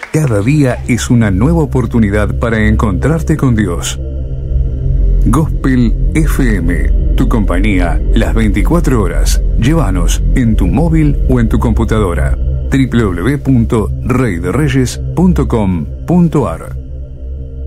Cada día es una nueva oportunidad para encontrarte con Dios. Gospel FM, tu compañía las 24 horas. Llévanos en tu móvil o en tu computadora. www.reydereyes.com.ar